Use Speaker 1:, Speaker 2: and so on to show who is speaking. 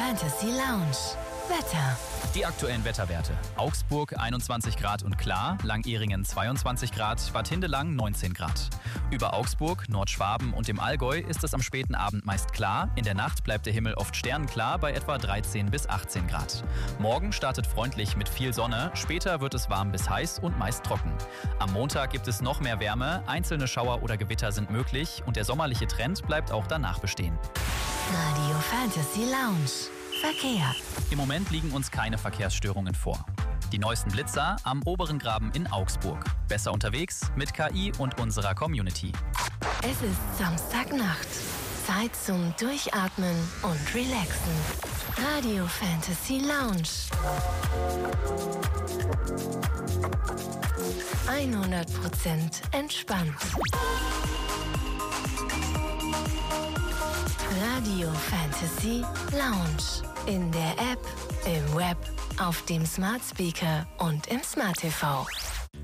Speaker 1: Fantasy Lounge. Wetter.
Speaker 2: Die aktuellen Wetterwerte. Augsburg 21 Grad und klar, Langehringen 22 Grad, Bad Hindelang 19 Grad. Über Augsburg, Nordschwaben und dem Allgäu ist es am späten Abend meist klar. In der Nacht bleibt der Himmel oft sternklar bei etwa 13 bis 18 Grad. Morgen startet freundlich mit viel Sonne, später wird es warm bis heiß und meist trocken. Am Montag gibt es noch mehr Wärme, einzelne Schauer oder Gewitter sind möglich und der sommerliche Trend bleibt auch danach bestehen.
Speaker 1: Radio Fantasy Lounge. Verkehr.
Speaker 2: Im Moment liegen uns keine Verkehrsstörungen vor. Die neuesten Blitzer am oberen Graben in Augsburg. Besser unterwegs mit KI und unserer Community.
Speaker 1: Es ist Samstagnacht. Zeit zum Durchatmen und Relaxen. Radio Fantasy Lounge. 100% entspannt. Radio Fantasy Lounge. In der App, im Web, auf dem Smart Speaker und im Smart TV.